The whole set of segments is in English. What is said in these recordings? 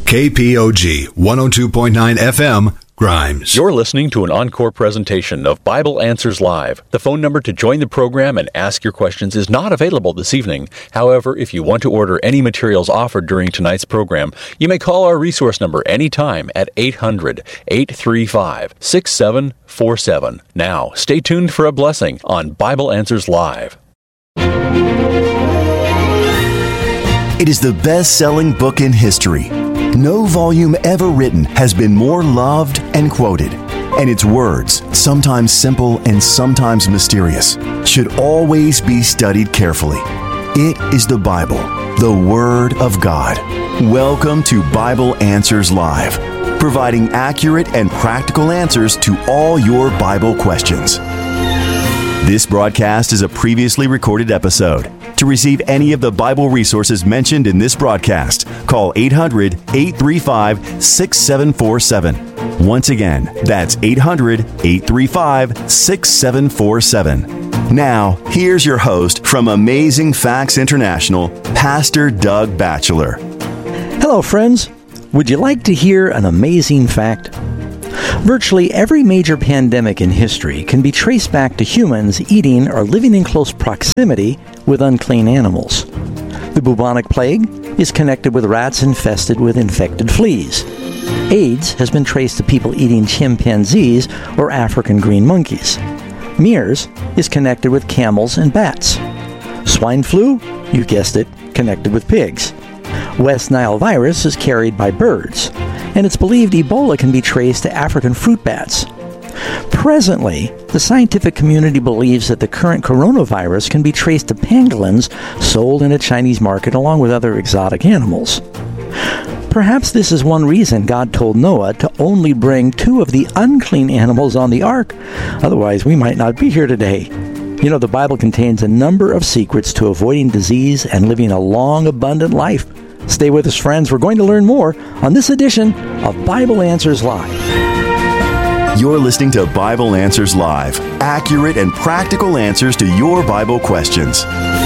KPOG 102.9 FM, Grimes. You're listening to an encore presentation of Bible Answers Live. The phone number to join the program and ask your questions is not available this evening. However, if you want to order any materials offered during tonight's program, you may call our resource number anytime at 800-835-6747. Now, stay tuned for a blessing on Bible Answers Live. It is the best-selling book in history. No volume ever written has been more loved and quoted. And its words, sometimes simple and sometimes mysterious, should always be studied carefully. It is the Bible, the Word of God. Welcome to Bible Answers Live, providing accurate and practical answers to all your Bible questions. This broadcast is a previously recorded episode. To receive any of the Bible resources mentioned in this broadcast, call 800-835-6747. Once again, that's 800-835-6747. Now, here's your host from Amazing Facts International, Pastor Doug Batchelor. Hello, friends. Would you like to hear an amazing fact? Virtually every major pandemic in history can be traced back to humans eating or living in close proximity with unclean animals. The bubonic plague is connected with rats infested with infected fleas. AIDS has been traced to people eating chimpanzees or African green monkeys. MERS is connected with camels and bats. Swine flu, you guessed it, connected with pigs. West Nile virus is carried by birds, and it's believed Ebola can be traced to African fruit bats. Presently, the scientific community believes that the current coronavirus can be traced to pangolins sold in a Chinese market along with other exotic animals. Perhaps this is one reason God told Noah to only bring 2 of the unclean animals on the ark. Otherwise, we might not be here today. You know, the Bible contains a number of secrets to avoiding disease and living a long, abundant life. Stay with us, friends. We're going to learn more on this edition of Bible Answers Live. You're listening to Bible Answers Live, accurate and practical answers to your Bible questions.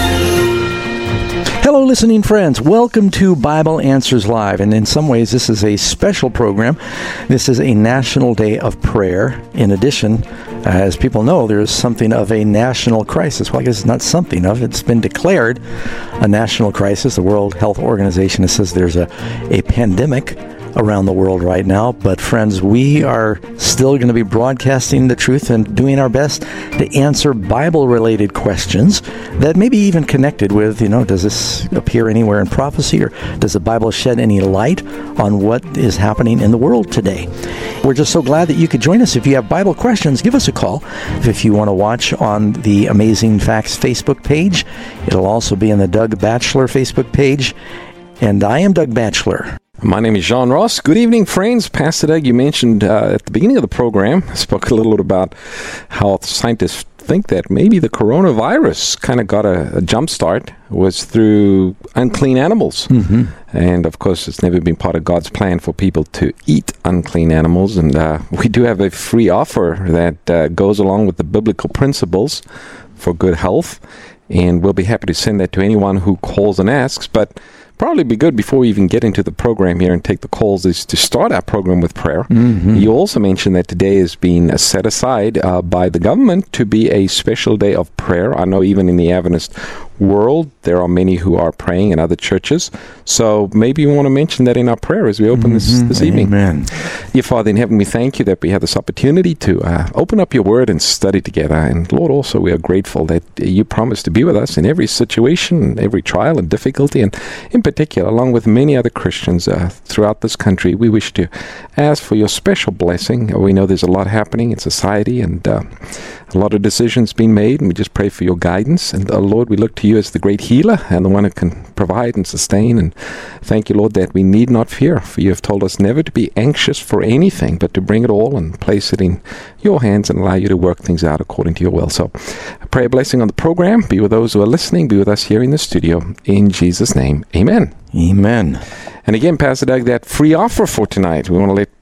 Hello, listening friends. Welcome to Bible Answers Live. And in some ways, this is a special program. This is a National Day of Prayer. In addition, as people know, there's something of a national crisis. Well, I guess it's not something of. It's been declared a national crisis. The World Health Organization says there's a pandemic around the world right now. But friends, we are still going to be broadcasting the truth and doing our best to answer Bible-related questions that may be even connected with, does this appear anywhere in prophecy, or does the Bible shed any light on what is happening in the world today? We're just so glad that you could join us. If you have Bible questions, give us a call. If you want to watch on the Amazing Facts Facebook page, it'll also be on the Doug Batchelor Facebook page. And I am Doug Batchelor. My name is John Ross. Good evening, friends. Pastor Doug, you mentioned at the beginning of the program, spoke a little bit about how scientists think that maybe the coronavirus kind of got a jump start was through unclean animals. Mm-hmm. And, of course, it's never been part of God's plan for people to eat unclean animals. And we do have a free offer that goes along with the biblical principles for good health. And we'll be happy to send that to anyone who calls and asks. But probably be good before we even get into the program here and take the calls is to start our program with prayer. Mm-hmm. You also mentioned that today has been set aside by the government to be a special day of prayer. I know even in the Adventist world, there are many who are praying in other churches. So maybe you want to mention that in our prayer as we open this evening. Amen. Dear Father in heaven, we thank you that we have this opportunity to open up your word and study together. And Lord, also we are grateful that you promise to be with us in every situation, every trial and difficulty. And in particular, along with many other Christians throughout this country, we wish to ask for your special blessing. We know there's a lot happening in society and a lot of decisions being made, and we just pray for your guidance. And Lord, we look to you as the great healer and the one who can provide and sustain. And thank you, Lord, that we need not fear, for you have told us never to be anxious for anything, but to bring it all and place it in your hands and allow you to work things out according to your will. So I pray a blessing on the program. Be with those who are listening. Be with us here in the studio. In Jesus' name, amen. Amen. And again, Pastor Doug, that free offer for tonight, we want to let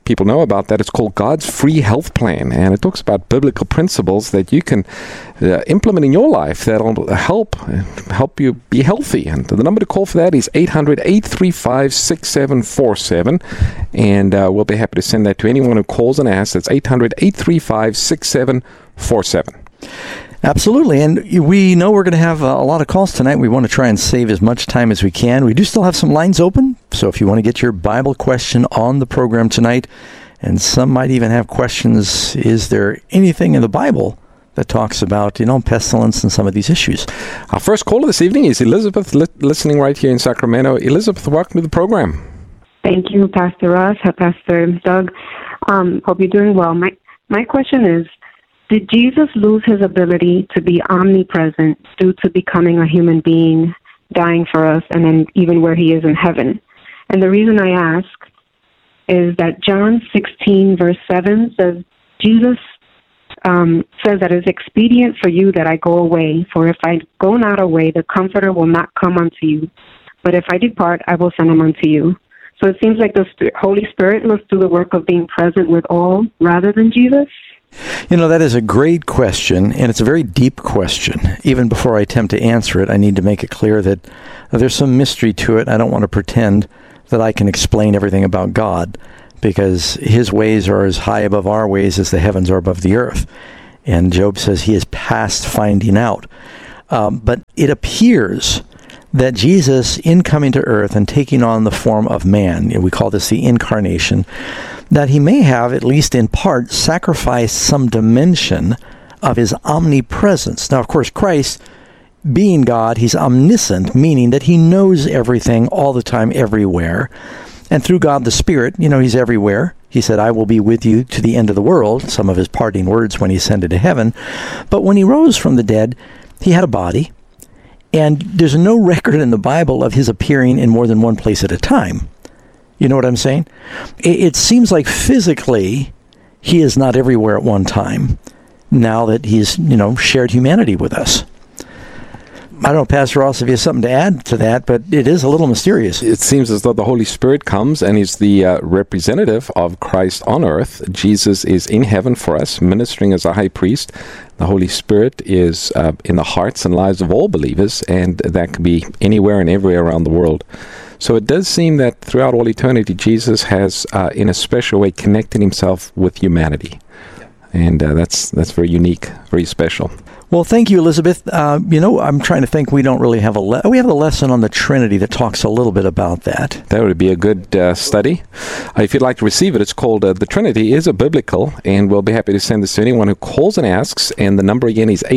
people know about that. It's called God's Free Health Plan, and it talks about biblical principles that you can implement in your life that'll help you be healthy. And the number to call for that is 800-835-6747, and we'll be happy to send that to anyone who calls and asks. That's 800-835-6747. Absolutely, and we know we're going to have a lot of calls tonight. We want to try and save as much time as we can. We do still have some lines open, so if you want to get your Bible question on the program tonight, and some might even have questions, is there anything in the Bible that talks about, pestilence and some of these issues? Our first caller this evening is Elizabeth, listening right here in Sacramento. Elizabeth, welcome to the program. Thank you, Pastor Ross, Pastor Doug. Hope you're doing well. My question is, did Jesus lose his ability to be omnipresent due to becoming a human being, dying for us, and then even where he is in heaven? And the reason I ask is that John 16, verse 7 says, Jesus says that it's expedient for you that I go away, for if I go not away, the Comforter will not come unto you. But if I depart, I will send him unto you. So it seems like the Holy Spirit must do the work of being present with all rather than Jesus. That is a great question, and it's a very deep question. Even before I attempt to answer it, I need to make it clear that there's some mystery to it. I don't want to pretend that I can explain everything about God, because his ways are as high above our ways as the heavens are above the earth. And Job says he is past finding out. But it appears that Jesus, in coming to earth and taking on the form of man, we call this the incarnation, that he may have, at least in part, sacrificed some dimension of his omnipresence. Now, of course, Christ, being God, he's omniscient, meaning that he knows everything all the time, everywhere. And through God the Spirit, he's everywhere. He said, I will be with you to the end of the world, some of his parting words when he ascended to heaven. But when he rose from the dead, he had a body. And there's no record in the Bible of his appearing in more than one place at a time. You know what I'm saying? It seems like physically he is not everywhere at one time, now that he's, shared humanity with us. I don't know, Pastor Ross, if you have something to add to that, but it is a little mysterious. It seems as though the Holy Spirit comes and is the representative of Christ on earth. Jesus is in heaven for us, ministering as a high priest. The Holy Spirit is in the hearts and lives of all believers, and that can be anywhere and everywhere around the world. So it does seem that throughout all eternity, Jesus has, in a special way, connected himself with humanity. And that's very unique, very special. Well, thank you, Elizabeth. I'm trying to think. We don't really have we have a lesson on the Trinity that talks a little bit about that. That would be a good study. If you'd like to receive it, it's called The Trinity is a Biblical, and we'll be happy to send this to anyone who calls and asks. And the number again is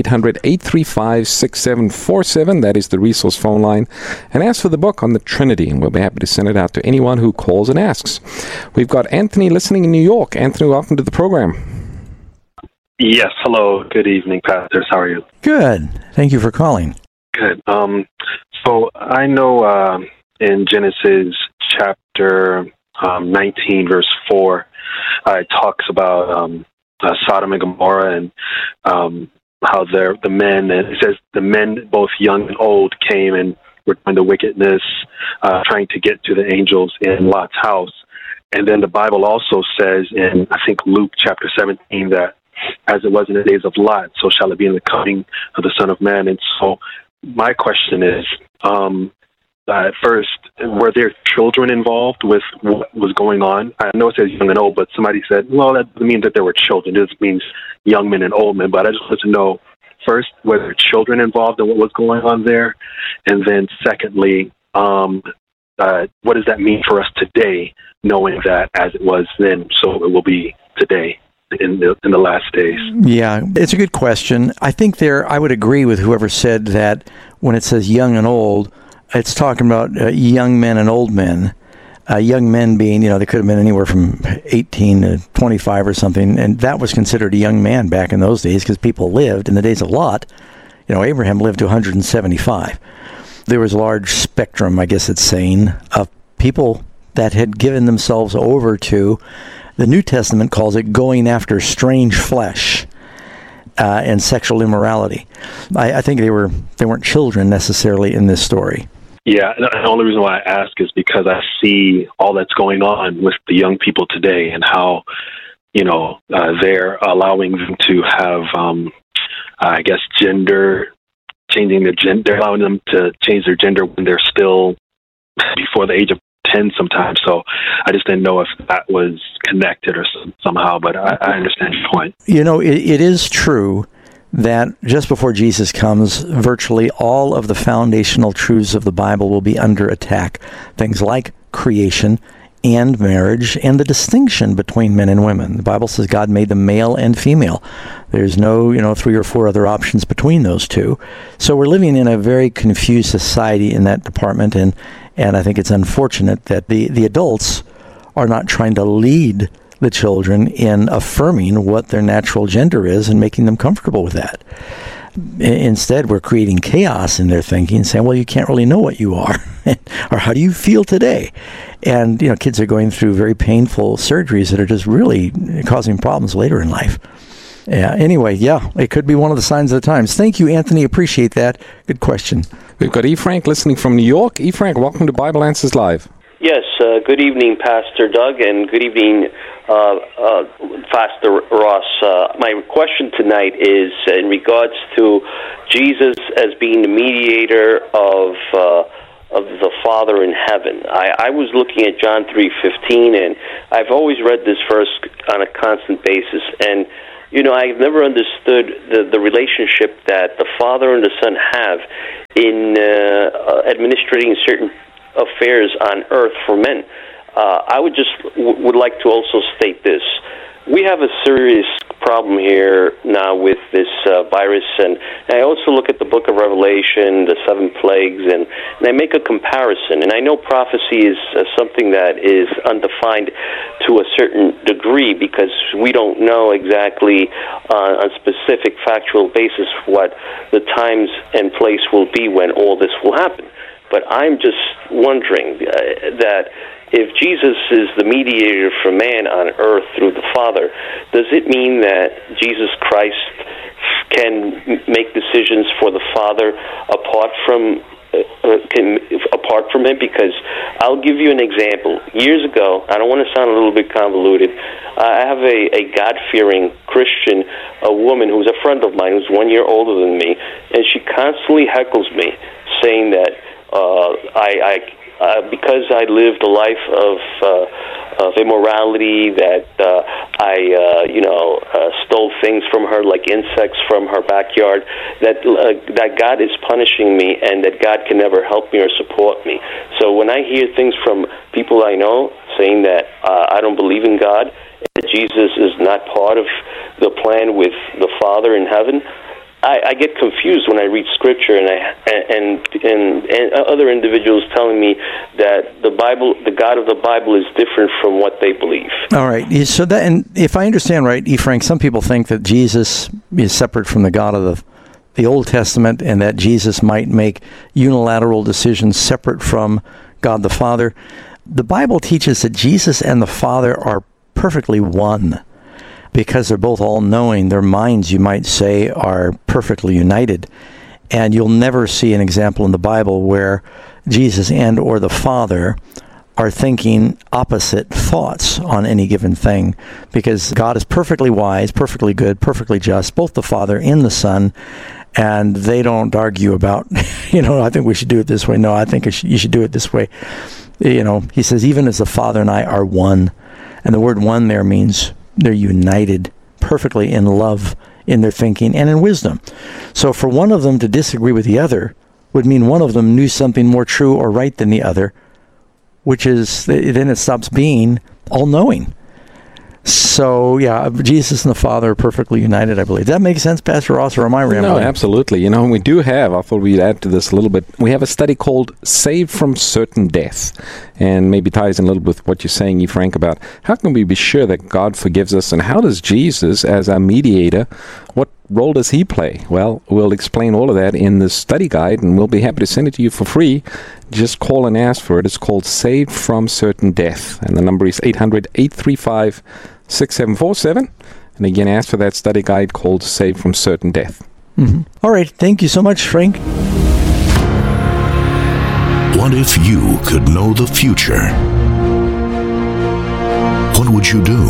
800-835-6747. That is the resource phone line. And ask for the book on the Trinity, and we'll be happy to send it out to anyone who calls and asks. We've got Anthony listening in New York. Anthony, welcome to the program. Yes, hello. Good evening, pastors. How are you? Good. Thank you for calling. Good. So I know in Genesis chapter 19, verse 4, it talks about Sodom and Gomorrah and how the men, and it says the men, both young and old, came and were doing the wickedness, trying to get to the angels in Lot's house. And then the Bible also says in, I think, Luke chapter 17, that as it was in the days of Lot, so shall it be in the coming of the Son of Man. And so my question is, first, were there children involved with what was going on? I know it says young and old, but somebody said, well, that doesn't mean that there were children. It just means young men and old men. But I just wanted to know, first, were there children involved in what was going on there? And then secondly, what does that mean for us today, knowing that as it was then, so it will be today? In the last days? Yeah, it's a good question. I think I would agree with whoever said that when it says young and old, it's talking about young men and old men. Young men being, they could have been anywhere from 18 to 25 or something, and that was considered a young man back in those days because people lived in the days of Lot. Abraham lived to 175. There was a large spectrum, I guess it's saying, of people that had given themselves over to, the New Testament calls it going after strange flesh and sexual immorality. I think they weren't children necessarily in this story. Yeah, and the only reason why I ask is because I see all that's going on with the young people today and how, they're allowing them to have, changing their gender. They're allowing them to change their gender when they're still before the age of 10 sometimes. So I just didn't know if that was connected or somehow, but I understand your point. It is true that just before Jesus comes, virtually all of the foundational truths of the Bible will be under attack. Things like creation and marriage and the distinction between men and women. The Bible says God made them male and female. There's no, 3 or 4 other options between those two. So we're living in a very confused society in that department, and I think it's unfortunate that the adults are not trying to lead the children in affirming what their natural gender is and making them comfortable with that. Instead, we're creating chaos in their thinking, saying, well, you can't really know what you are, or how do you feel today? And, kids are going through very painful surgeries that are just really causing problems later in life. Anyway, it could be one of the signs of the times. Thank you, Anthony. Appreciate that. Good question. We've got E. Frank listening from New York. E. Frank, welcome to Bible Answers Live. Yes, good evening, Pastor Doug, and good evening, Pastor Ross. My question tonight is in regards to Jesus as being the mediator of the Father in heaven. I was looking at John 3:15, and I've always read this verse on a constant basis, and I've never understood the relationship that the Father and the Son have in administrating certain affairs on earth for men. I would like to also state this. We have a serious problem here now with this virus, and I also look at the book of Revelation, the 7 plagues, and I make a comparison. And I know prophecy is something that is undefined to a certain degree because we don't know exactly on specific factual basis what the times and place will be when all this will happen. But I'm just wondering that if Jesus is the mediator for man on earth through the Father, does it mean that Jesus Christ can make decisions for the Father apart from him? Because I'll give you an example. Years ago, I don't want to sound a little bit convoluted, I have a God-fearing Christian, a woman who's a friend of mine who's 1 year older than me, and she constantly heckles me, saying that because I lived a life of immorality, that I stole things from her like insects from her backyard, that God is punishing me and that God can never help me or support me. So when I hear things from people I know saying that I don't believe in God, that Jesus is not part of the plan with the Father in heaven, I get confused when I read Scripture, and other individuals telling me that the Bible, the God of the Bible, is different from what they believe. All right. So that, and if I understand right, E. Frank, some people think that Jesus is separate from the God of the Old Testament, and that Jesus might make unilateral decisions separate from God the Father. The Bible teaches that Jesus and the Father are perfectly one, because they're both all-knowing. Their minds, you might say, are perfectly united. And you'll never see an example in the Bible where Jesus and or the Father are thinking opposite thoughts on any given thing, because God is perfectly wise, perfectly good, perfectly just, both the Father and the Son, and they don't argue about, I think we should do it this way. No, I think you should do it this way. He says, even as the Father and I are one. And the word one there means they're united perfectly in love, in their thinking, and in wisdom. So for one of them to disagree with the other would mean one of them knew something more true or right than the other, which is, then it stops being all-knowing. So, yeah, Jesus and the Father are perfectly united, I believe. Does that make sense, Pastor Ross, or am I rambling? No, absolutely. We do have, I thought we'd add to this a little bit, we have a study called Saved from Certain Death, and maybe ties in a little bit with what you're saying, E. Frank, about how can we be sure that God forgives us, and how does Jesus, as our mediator, what role does he play? Well, we'll explain all of that in this study guide, and we'll be happy to send it to you for free. Just call and ask for it. It's called Saved from Certain Death, and the number is 800-835-6747. And again, ask for that study guide called Saved from Certain Death. Mm-hmm. All right. Thank you so much, Frank. What if you could know the future? What would you do?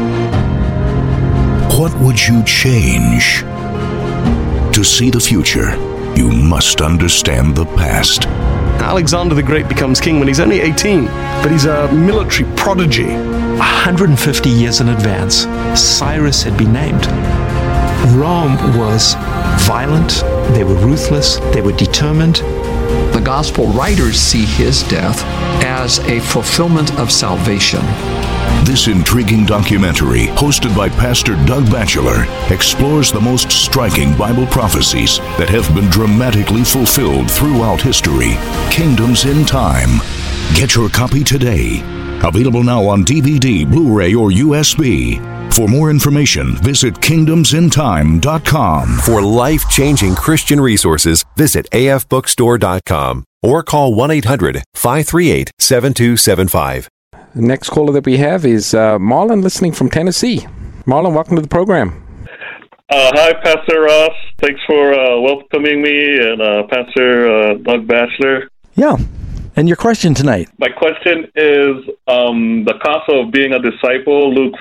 What would you change? To see the future, you must understand the past. Alexander the Great becomes king when he's only 18, but he's a military prodigy. 150 years in advance, Cyrus had been named. Rome was violent, they were ruthless, they were determined. The gospel writers see his death as a fulfillment of salvation. This intriguing documentary, hosted by Pastor Doug Batchelor, explores the most striking Bible prophecies that have been dramatically fulfilled throughout history. Kingdoms in Time. Get your copy today. Available now on DVD, Blu-ray, or USB. For more information, visit kingdomsintime.com. For life-changing Christian resources, visit afbookstore.com or call 1-800-538-7275. The next caller that we have is Marlon, listening from Tennessee. Marlon, welcome to the program. Hi, Pastor Ross. Thanks for welcoming me, and Pastor Doug Batchelor. Yeah. And your question tonight? My question is the cost of being a disciple, Luke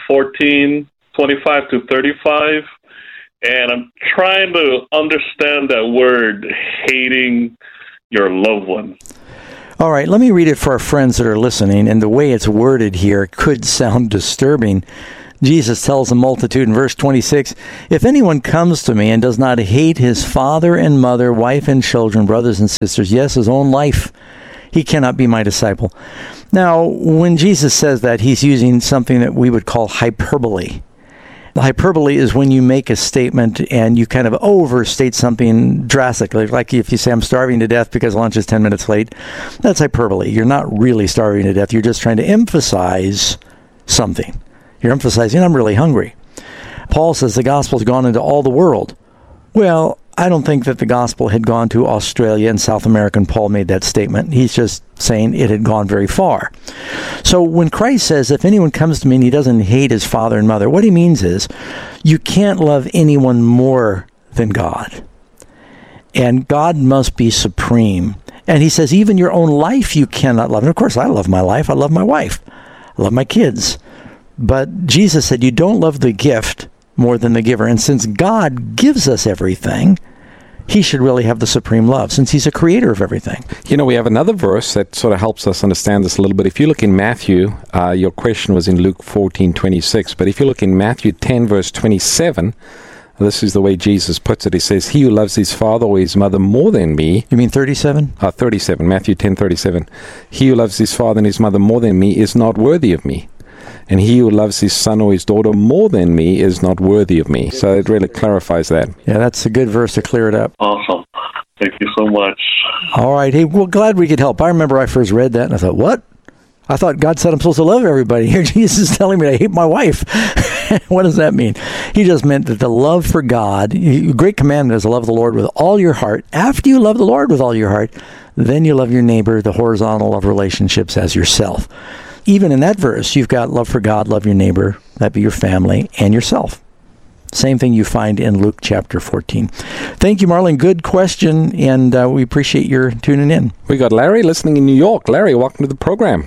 14:25-35. And I'm trying to understand that word, hating your loved ones. All right, let me read it for our friends that are listening, and the way it's worded here could sound disturbing. Jesus tells the multitude in verse 26, "If anyone comes to me and does not hate his father and mother, wife and children, brothers and sisters, yes, his own life, he cannot be my disciple." Now, when Jesus says that, he's using something that we would call hyperbole. The hyperbole is when you make a statement and you kind of overstate something drastically. Like if you say, I'm starving to death because lunch is 10 minutes late. That's hyperbole. You're not really starving to death. You're just trying to emphasize something. You're emphasizing, I'm really hungry. Paul says the gospel's gone into all the world. Well, I don't think that the gospel had gone to Australia and South America when Paul made that statement. He's just saying it had gone very far. So when Christ says, if anyone comes to me and he doesn't hate his father and mother, what he means is you can't love anyone more than God. And God must be supreme. And he says, even your own life you cannot love. And of course, I love my life. I love my wife. I love my kids. But Jesus said, you don't love the gift more than the giver. And since God gives us everything, he should really have the supreme love, since he's a creator of everything. You know, we have another verse that sort of helps us understand this a little bit. If you look in Matthew, your question was in Luke 14:26, but if you look in Matthew 10, verse 27, this is the way Jesus puts it. He says, he who loves his father or his mother more than me... You mean 37? 37, Matthew 10:37. He who loves his father and his mother more than me is not worthy of me. And he who loves his son or his daughter more than me is not worthy of me. So it really clarifies that. Yeah, that's a good verse to clear it up. Awesome. Thank you so much. All right. Hey, well, glad we could help. I remember I first read that and I thought, what? I thought God said I'm supposed to love everybody. Here Jesus is telling me I hate my wife. What does that mean? He just meant that the love for God, great commandment is to love the Lord with all your heart. After you love the Lord with all your heart, then you love your neighbor, the horizontal love relationships, as yourself. Even in that verse, you've got love for God, love your neighbor, that be your family, and yourself. Same thing you find in Luke chapter 14. Thank you, Marlon. Good question, and we appreciate your tuning in. We got Larry listening in New York. Larry, welcome to the program.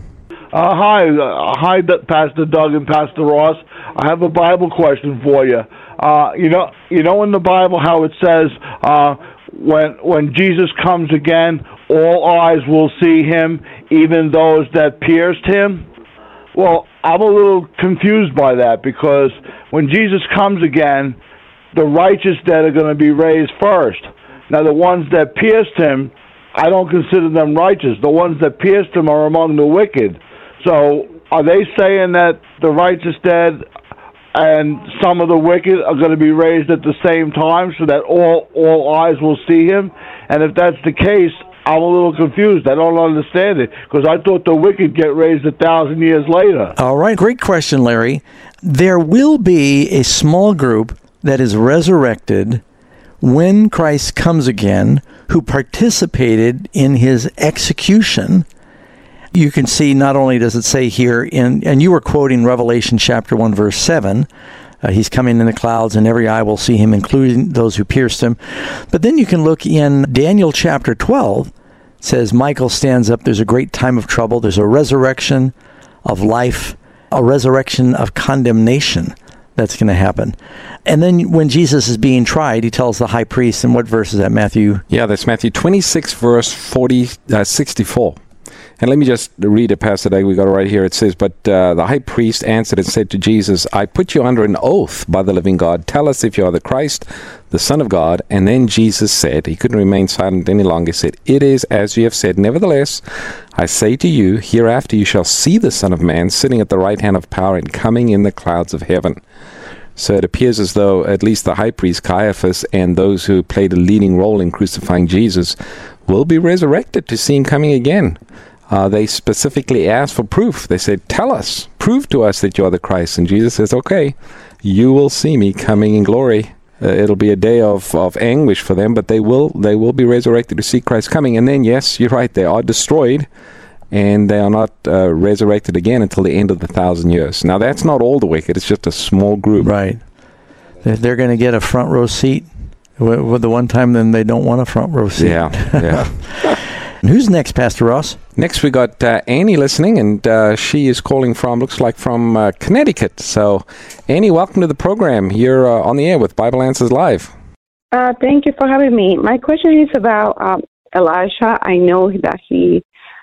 Hi, Pastor Doug and Pastor Ross. I have a Bible question for you. You know in the Bible how it says when Jesus comes again, all eyes will see him, even those that pierced him. Well, I'm a little confused by that, because when Jesus comes again, the righteous dead are going to be raised first. Now, the ones that pierced him, I don't consider them righteous. The ones that pierced him are among the wicked. So are they saying that the righteous dead and some of the wicked are going to be raised at the same time so that all eyes will see him? And if that's the case, I'm a little confused. I don't understand it, because I thought the wicked get raised 1,000 years later. All right, great question, Larry. There will be a small group that is resurrected when Christ comes again, who participated in his execution. You can see, not only does it say here, and you were quoting Revelation chapter 1, verse 7, he's coming in the clouds, and every eye will see him, including those who pierced him. But then you can look in Daniel chapter 12. It says Michael stands up. There's a great time of trouble. There's a resurrection of life, a resurrection of condemnation that's going to happen. And then when Jesus is being tried, he tells the high priest, and what verse is that, Matthew? Yeah, that's Matthew 26, verse 64. And let me just read it, Pastor Doug. We got it right here. It says, "But the high priest answered and said to Jesus, I put you under an oath by the living God. Tell us if you are the Christ, the Son of God." And then Jesus said, he couldn't remain silent any longer, he said, "It is as you have said. Nevertheless, I say to you, hereafter you shall see the Son of Man sitting at the right hand of power and coming in the clouds of heaven." So it appears as though at least the high priest Caiaphas and those who played a leading role in crucifying Jesus will be resurrected to see him coming again. They specifically asked for proof. They said, "Tell us, prove to us that you are the Christ." And Jesus says, "Okay, you will see me coming in glory." It'll be a day of anguish for them, but they will be resurrected to see Christ coming. And then, yes, you're right, they are destroyed, and they are not resurrected again until the end of the 1,000 years. Now, that's not all the wicked. It's just a small group. Right. They're going to get a front row seat. With the one time, then they don't want a front row seat. Yeah. And who's next, Pastor Ross? Next, we got Annie listening, and she is calling from Connecticut. So, Annie, welcome to the program. You're on the air with Bible Answers Live. Thank you for having me. My question is about Elisha. I know that he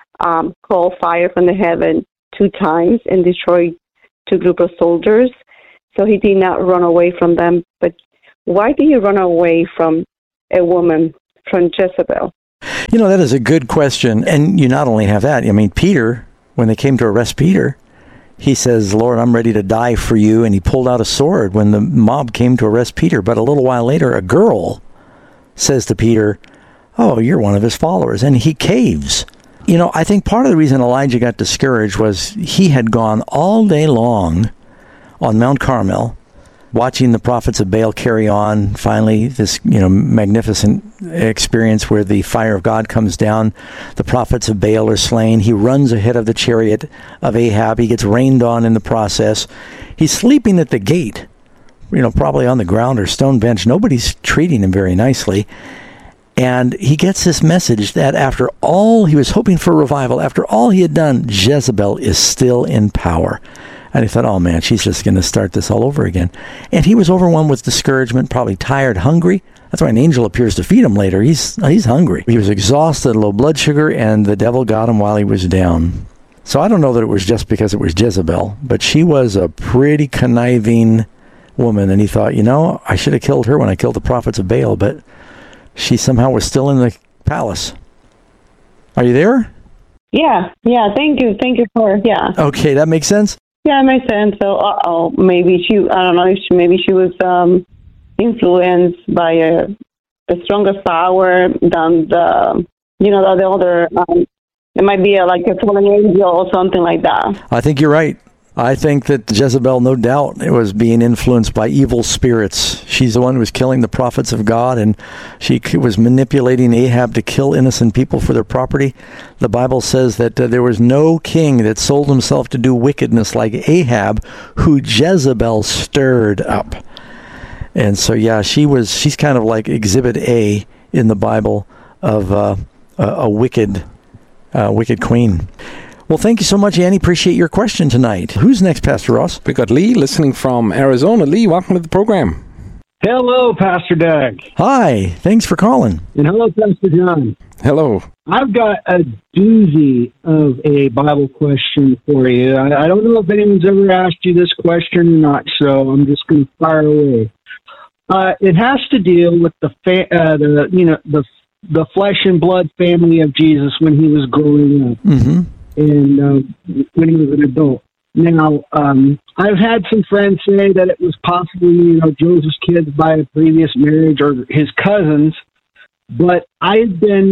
called fire from the heaven 2 times and destroyed 2 groups of soldiers. So he did not run away from them. But why did he run away from a woman, from Jezebel? You know, that is a good question. And you not only have that, I mean, Peter, when they came to arrest Peter, he says, "Lord, I'm ready to die for you." And he pulled out a sword when the mob came to arrest Peter. But a little while later, a girl says to Peter, "Oh, you're one of his followers." And he caves. You know, I think part of the reason Elijah got discouraged was he had gone all day long on Mount Carmel, watching the prophets of Baal carry on. Finally, this, magnificent experience where the fire of God comes down. The prophets of Baal are slain. He runs ahead of the chariot of Ahab. He gets rained on in the process. He's sleeping at the gate, probably on the ground or stone bench. Nobody's treating him very nicely. And he gets this message that after all, he was hoping for revival. After all he had done, Jezebel is still in power. And he thought, oh man, she's just going to start this all over again. And he was overwhelmed with discouragement, probably tired, hungry. That's why an angel appears to feed him later. He's hungry. He was exhausted, low blood sugar, and the devil got him while he was down. So I don't know that it was just because it was Jezebel, but she was a pretty conniving woman. And he thought, I should have killed her when I killed the prophets of Baal, but she somehow was still in the palace. Are you there? Yeah. Thank you for, Okay, that makes sense? Yeah, it makes sense. So, maybe I don't know if she was influenced by a stronger power than the other. It might be like a fallen angel or something like that. I think you're right. I think that Jezebel, no doubt, was being influenced by evil spirits. She's the one who was killing the prophets of God, and she was manipulating Ahab to kill innocent people for their property. The Bible says that there was no king that sold himself to do wickedness like Ahab, who Jezebel stirred up. And so, she's kind of like Exhibit A in the Bible of a wicked queen. Well, thank you so much, Annie. Appreciate your question tonight. Who's next, Pastor Ross? We got Lee listening from Arizona. Lee, welcome to the program. Hello, Pastor Doug. Hi. Thanks for calling. And hello, Pastor John. Hello. I've got a doozy of a Bible question for you. I don't know if anyone's ever asked you this question or not, so I'm just going to fire away. It has to deal with the flesh and blood family of Jesus when he was growing up. Mm-hmm. And when he was an adult. Now, I've had some friends say that it was possibly, Joseph's kids by a previous marriage or his cousins, but I've been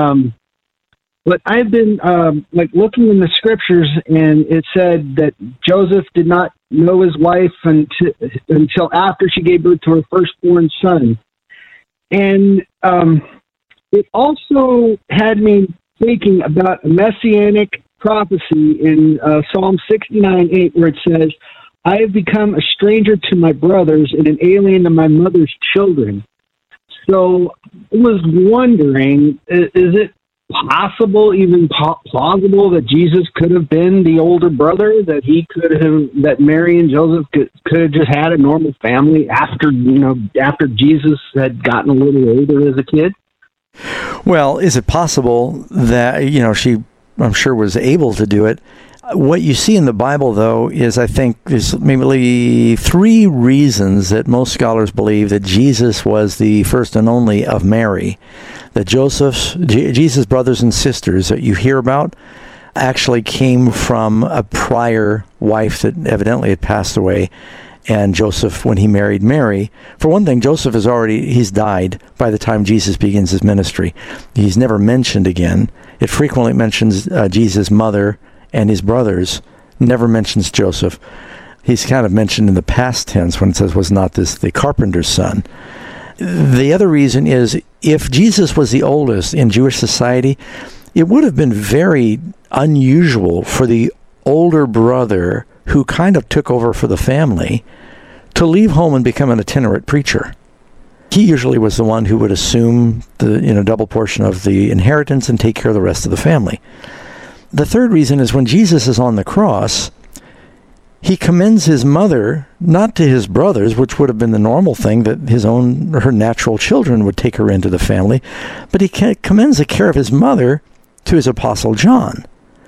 looking in the scriptures, and it said that Joseph did not know his wife until after she gave birth to her firstborn son. And it also had me thinking about a messianic prophecy in Psalm 69:8, where it says, "I have become a stranger to my brothers and an alien to my mother's children." So I was wondering, is it possible, even plausible, that Jesus could have been the older brother, that Mary and Joseph could have just had a normal family after Jesus had gotten a little older as a kid? Well, is it possible that, she, I'm sure, was able to do it? What you see in the Bible, though, is I think there's maybe 3 reasons that most scholars believe that Jesus was the first and only of Mary. That Jesus' brothers and sisters that you hear about actually came from a prior wife that evidently had passed away. And Joseph, when he married Mary, for one thing, Joseph he's died by the time Jesus begins his ministry. He's never mentioned again. It frequently mentions Jesus' mother and his brothers, never mentions Joseph. He's kind of mentioned in the past tense when it says, was not this the carpenter's son? The other reason is, if Jesus was the oldest in Jewish society, it would have been very unusual for the older brother who kind of took over for the family to leave home and become an itinerant preacher. He usually was the one who would assume the double portion of the inheritance and take care of the rest of the family. The third reason is when Jesus is on the cross, he commends his mother not to his brothers, which would have been the normal thing, that her natural children would take her into the family, but he commends the care of his mother to his apostle John.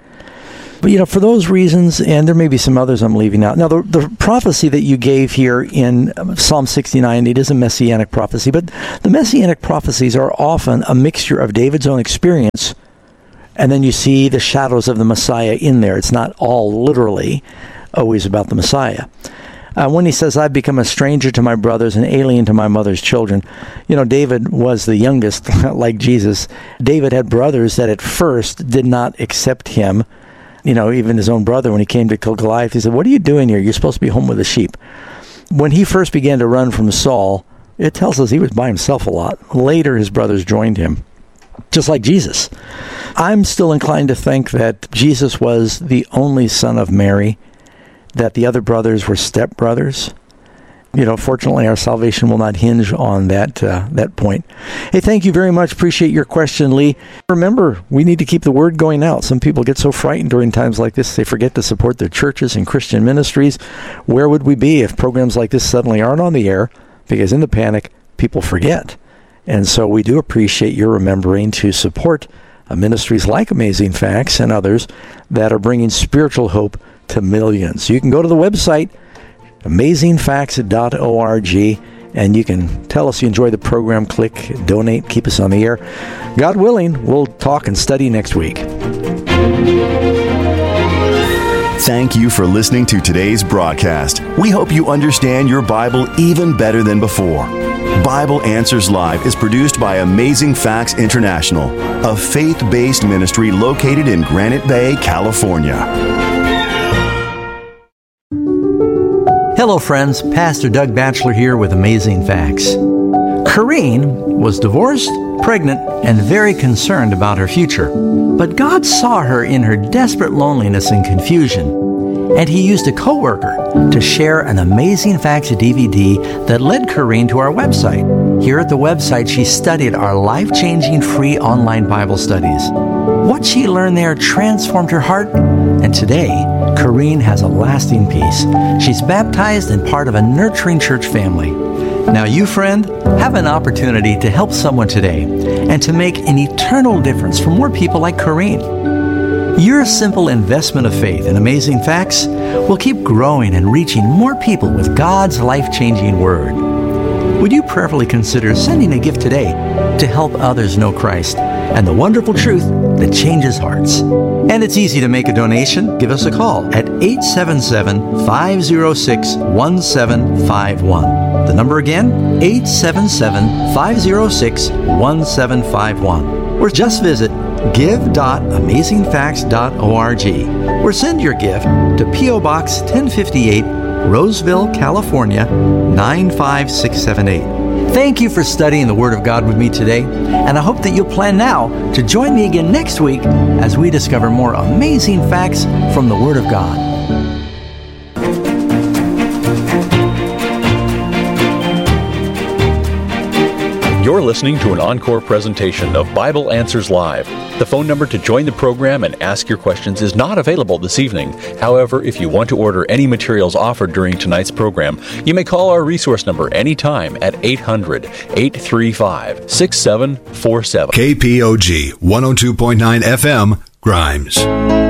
But, for those reasons, and there may be some others I'm leaving out. Now, the prophecy that you gave here in Psalm 69, it is a messianic prophecy, but the messianic prophecies are often a mixture of David's own experience, and then you see the shadows of the Messiah in there. It's not all literally always about the Messiah. When he says, I've become a stranger to my brothers and alien to my mother's children, David was the youngest, like Jesus. David had brothers that at first did not accept him. Even his own brother, when he came to kill Goliath, he said, what are you doing here? You're supposed to be home with the sheep. When he first began to run from Saul, it tells us he was by himself a lot. Later, his brothers joined him, just like Jesus. I'm still inclined to think that Jesus was the only son of Mary, that the other brothers were stepbrothers. Fortunately, our salvation will not hinge on that point. Hey, thank you very much. Appreciate your question, Lee. Remember, we need to keep the word going out. Some people get so frightened during times like this, they forget to support their churches and Christian ministries. Where would we be if programs like this suddenly aren't on the air? Because in the panic, people forget. And so we do appreciate your remembering to support ministries like Amazing Facts and others that are bringing spiritual hope to millions. You can go to the website, amazingfacts.org, and you can tell us you enjoy the program, click donate, keep us on the air. God willing, we'll talk and study next week. Thank you for listening to today's broadcast. We hope you understand your Bible even better than before. Bible Answers Live is produced by Amazing Facts International, a faith-based ministry located in Granite Bay, California. Hello friends, Pastor Doug Batchelor here with Amazing Facts. Corrine was divorced, pregnant, and very concerned about her future. But God saw her in her desperate loneliness and confusion, and He used a coworker to share an Amazing Facts DVD that led Corine to our website. Here at the website, she studied our life-changing free online Bible studies. What she learned there transformed her heart, and today, Corine has a lasting peace. She's baptized and part of a nurturing church family. Now you, friend, have an opportunity to help someone today and to make an eternal difference for more people like Corine. Your simple investment of faith in Amazing Facts will keep growing and reaching more people with God's life-changing Word. Would you prayerfully consider sending a gift today to help others know Christ and the wonderful truth that changes hearts? And it's easy to make a donation. Give us a call at 877-506-1751. The number again, 877-506-1751. Or just visit give.amazingfacts.org or send your gift to P.O. Box 1058, Roseville, California, 95678. Thank you for studying the Word of God with me today, and I hope that you'll plan now to join me again next week as we discover more amazing facts from the Word of God. You're listening to an encore presentation of Bible Answers Live. The phone number to join the program and ask your questions is not available this evening. However, if you want to order any materials offered during tonight's program, you may call our resource number anytime at 800-835-6747. KPOG 102.9 FM, Grimes.